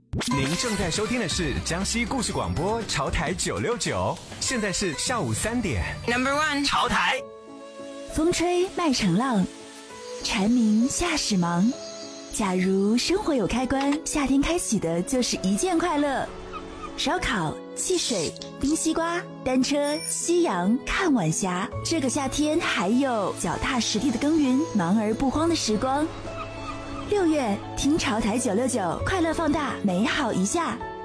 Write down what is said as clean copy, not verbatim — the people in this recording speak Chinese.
您正在收听的是江西故事广播潮台969，现在是下午3点。 Number one， 潮台。 风吹麦城浪，蝉鸣夏始忙。假如生活有开关，夏天开启的就是一件快乐。烧烤、汽水、冰西瓜、单车、夕阳、看晚霞。这个夏天还有脚踏实地的耕耘，忙而不慌的时光。6月听潮台969，快乐放大，美好一下。